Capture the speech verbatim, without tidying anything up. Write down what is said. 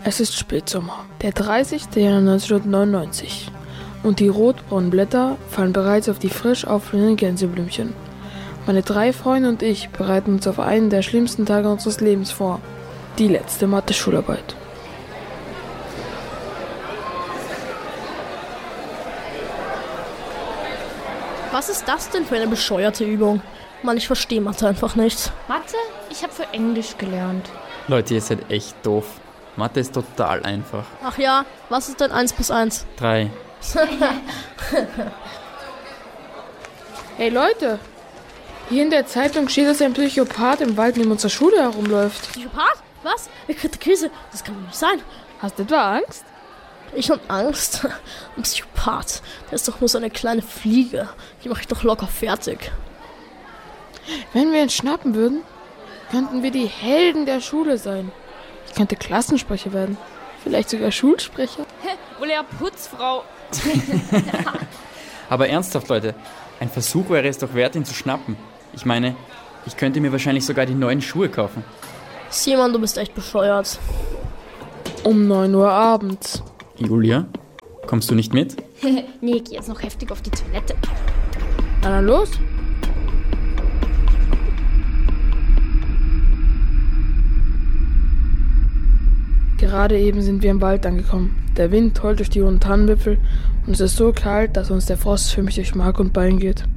Es ist Spätsommer, der dreißigste Januar neunzehnhundertneunundneunzig. Und die rotbraunen Blätter fallen bereits auf die frisch aufblühenden Gänseblümchen. Meine drei Freunde und ich bereiten uns auf einen der schlimmsten Tage unseres Lebens vor. Die letzte Mathe-Schularbeit. Was ist das denn für eine bescheuerte Übung? Mann, ich verstehe Mathe einfach nicht. Mathe? Ich habe für Englisch gelernt. Leute, ihr seid echt doof. Mathe ist total einfach. Ach ja, was ist denn eins plus eins? Drei. Hey Leute, hier in der Zeitung steht, dass ein Psychopath im Wald neben unserer Schule herumläuft. Psychopath? Was? Wer kriegt die Krise? Das kann doch nicht sein. Hast du etwa Angst? Ich und Angst? Ein Psychopath, der ist doch nur so eine kleine Fliege. Die mache ich doch locker fertig. Wenn wir ihn schnappen würden, könnten wir die Helden der Schule sein. Ich könnte Klassensprecher werden. Vielleicht sogar Schulsprecher. Wohl eher Putzfrau. Aber ernsthaft, Leute, ein Versuch wäre es doch wert, ihn zu schnappen. Ich meine, ich könnte mir wahrscheinlich sogar die neuen Schuhe kaufen. Simon, du bist echt bescheuert. Um neun Uhr abends. Julia, kommst du nicht mit? Nee, ich geh jetzt noch heftig auf die Toilette. Na dann los. Gerade eben sind wir im Wald angekommen. Der Wind heult durch die hohen Tannenwipfel und es ist so kalt, dass uns der Frost förmlich durch Mark und Bein geht.